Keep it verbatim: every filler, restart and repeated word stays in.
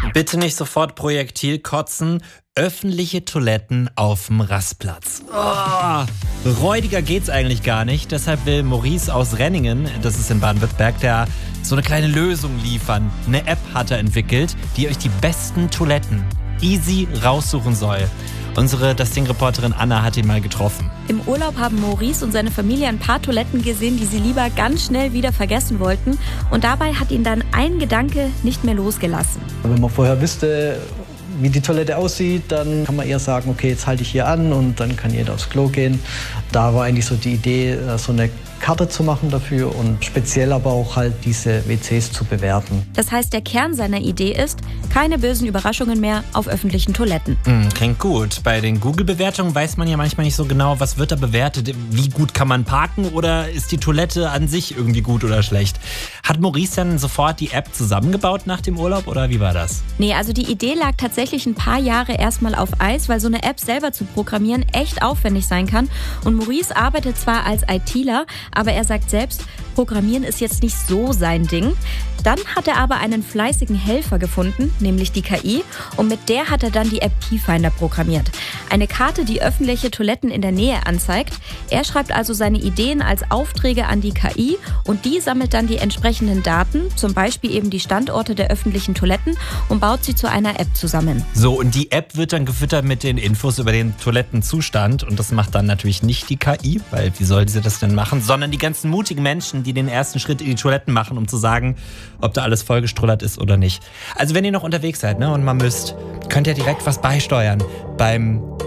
Bitte nicht sofort Projektil kotzen. Öffentliche Toiletten auf dem Rastplatz. Oh, räudiger geht's eigentlich gar nicht. Deshalb will Maurice aus Renningen, das ist in Baden-Württemberg, der so eine kleine Lösung liefern. Eine App hat er entwickelt, die euch die besten Toiletten easy raussuchen soll. Unsere Das Ding-Reporterin Anna hat ihn mal getroffen. Im Urlaub haben Maurice und seine Familie ein paar Toiletten gesehen, die sie lieber ganz schnell wieder vergessen wollten. Und dabei hat ihn dann ein Gedanke nicht mehr losgelassen. Wenn man vorher wüsste, wie die Toilette aussieht, dann kann man eher sagen, okay, jetzt halte ich hier an und dann kann jeder aufs Klo gehen. Da war eigentlich so die Idee, so eine Karte zu machen dafür und speziell aber auch halt diese W Cs zu bewerten. Das heißt, der Kern seiner Idee ist, keine bösen Überraschungen mehr auf öffentlichen Toiletten. Mm, klingt gut. Bei den Google-Bewertungen weiß man ja manchmal nicht so genau, was wird da bewertet. Wie gut kann man parken oder ist die Toilette an sich irgendwie gut oder schlecht? Hat Maurice dann sofort die App zusammengebaut nach dem Urlaub oder wie war das? Nee, also die Idee lag tatsächlich ein paar Jahre erstmal auf Eis, weil so eine App selber zu programmieren echt aufwendig sein kann. Und Maurice arbeitet zwar als ITler, aber er sagt selbst, Programmieren ist jetzt nicht so sein Ding. Dann hat er aber einen fleißigen Helfer gefunden, nämlich die K I. Und mit der hat er dann die App Keyfinder programmiert. Eine Karte, die öffentliche Toiletten in der Nähe anzeigt. Er schreibt also seine Ideen als Aufträge an die K I und die sammelt dann die entsprechenden Daten, zum Beispiel eben die Standorte der öffentlichen Toiletten und baut sie zu einer App zusammen. So, und die App wird dann gefüttert mit den Infos über den Toilettenzustand und das macht dann natürlich nicht die K I, weil wie soll sie das denn machen, sondern die ganzen mutigen Menschen, die den ersten Schritt in die Toiletten machen, um zu sagen, ob da alles vollgestrullert ist oder nicht. Also wenn ihr noch unterwegs seid, ne, und mal müsst, könnt ihr direkt was beisteuern beim